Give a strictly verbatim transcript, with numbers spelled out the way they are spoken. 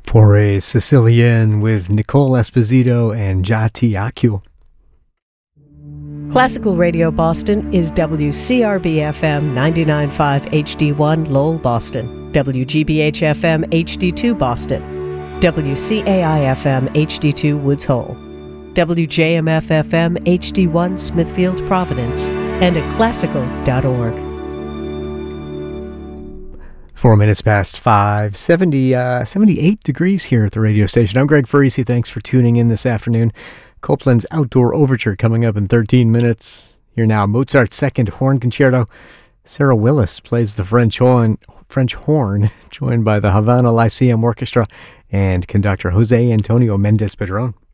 For a Sicilian with Nicole Esposito and Jati Akul. Classical Radio Boston is W C R B F M ninety-nine point five H D one Lowell, Boston, W G B H F M H D two Boston, W C A I F M H D two Woods Hole, W J M F F M H D one Smithfield, Providence, and at classical dot org. Four minutes past five, seventy, uh, seventy-eight degrees here at the radio station. I'm Greg Farisi. Thanks for tuning in this afternoon. Copland's Outdoor Overture coming up in thirteen minutes. Here now, Mozart's Second Horn Concerto. Sarah Willis plays the French horn, French horn, joined by the Havana Lyceum Orchestra and conductor Jose Antonio Mendez Padron.